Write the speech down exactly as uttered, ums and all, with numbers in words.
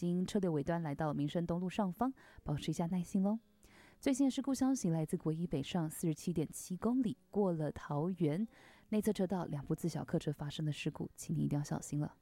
经车流尾端来到民生东路上方，保持一下耐心喽。最新的事故消息来自国一北上四十七点七公里，过了桃园内侧车道两部自小客车发生的事故，请你一定要小心了。